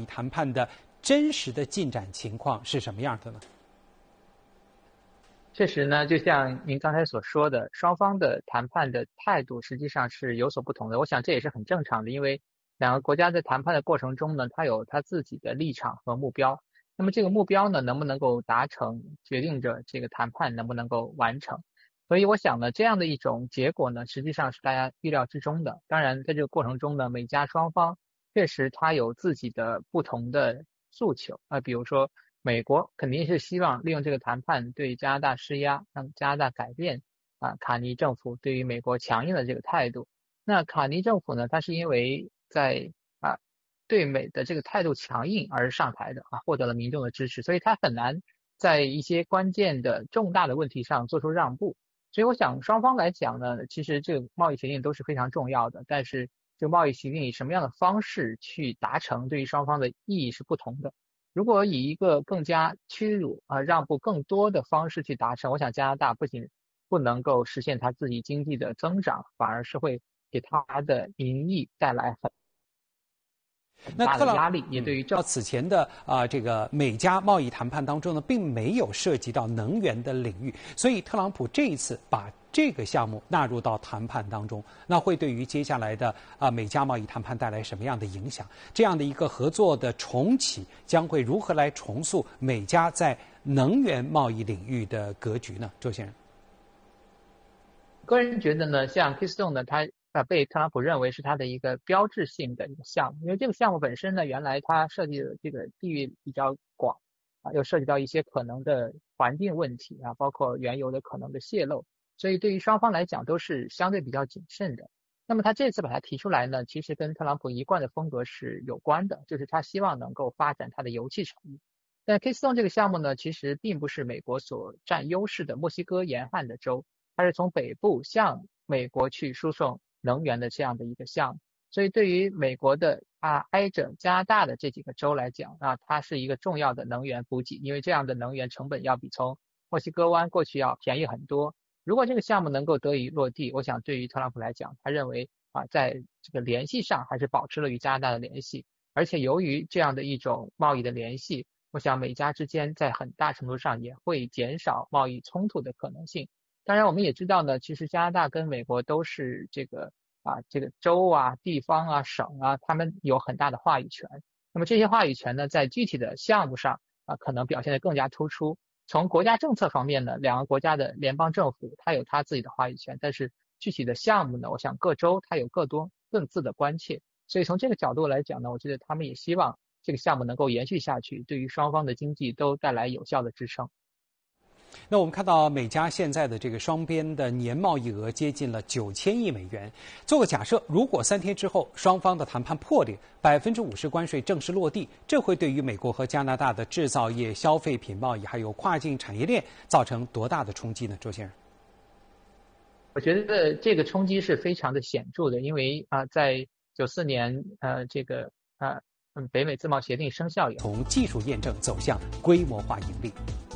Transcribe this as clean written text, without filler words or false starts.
易谈判的真实的进展情况是什么样的呢？ 确实呢，就像您刚才所说的，双方的谈判的态度实际上是有所不同的。我想这也是很正常的，因为两个国家在谈判的过程中呢，它有它自己的立场和目标。那么这个目标呢，能不能够达成，决定着这个谈判能不能够完成。所以我想呢，这样的一种结果呢，实际上是大家预料之中的。当然，在这个过程中呢，美加双方确实它有自己的不同的诉求比如说美国肯定是希望利用这个谈判对加拿大施压，让加拿大改变卡尼政府对于美国强硬的这个态度。那卡尼政府呢，它是因为在对美的这个态度强硬而上台的获得了民众的支持，所以它很难在一些关键的重大的问题上做出让步。所以我想双方来讲呢，其实这个贸易协定都是非常重要的，但是这个贸易协定以什么样的方式去达成，对于双方的意义是不同的。如果以一个更加屈辱让步更多的方式去达成，我想加拿大不仅不能够实现它自己经济的增长，反而是会给它的民意带来很大的压力，也对于此前的这个美加贸易谈判当中呢，并没有涉及到能源的领域，所以特朗普这一次把这个项目纳入到谈判当中，那会对于接下来的美加贸易谈判带来什么样的影响？这样的一个合作的重启，将会如何来重塑美加在能源贸易领域的格局呢？周先生， 个人觉得呢，像 Keystone 呢，它被特朗普认为是它的一个标志性的一个项目，因为这个项目本身呢，原来它涉及的这个地域比较广又涉及到一些可能的环境问题包括原油的可能的泄漏，所以对于双方来讲都是相对比较谨慎的。那么他这次把它提出来呢，其实跟特朗普一贯的风格是有关的，就是他希望能够发展他的油气产业。但 Keystone 这个项目呢，其实并不是美国所占优势的墨西哥沿岸的州，它是从北部向美国去输送能源的这样的一个项目。所以对于美国的挨着加拿大的这几个州来讲它是一个重要的能源补给，因为这样的能源成本要比从墨西哥湾过去要便宜很多。如果这个项目能够得以落地，我想对于特朗普来讲，他认为在这个联系上还是保持了与加拿大的联系，而且由于这样的一种贸易的联系，我想美加之间在很大程度上也会减少贸易冲突的可能性。当然我们也知道呢，其实加拿大跟美国都是这个州地方省他们有很大的话语权。那么这些话语权呢，在具体的项目上可能表现得更加突出。从国家政策方面呢，两个国家的联邦政府它有它自己的话语权，但是具体的项目呢，我想各州它有各自的关切。所以从这个角度来讲呢，我觉得他们也希望这个项目能够延续下去，对于双方的经济都带来有效的支撑。 那我们看到美加现在的这个双边的年贸易额接近了9000亿美元。做个假设，如果3天之后双方的谈判破裂，50%关税正式落地，这会对于美国和加拿大的制造业、消费品贸易还有跨境产业链造成多大的冲击呢？周先生， 我觉得这个冲击是非常的显著的，因为在94年北美自贸协定生效以后， 从技术验证走向规模化盈利。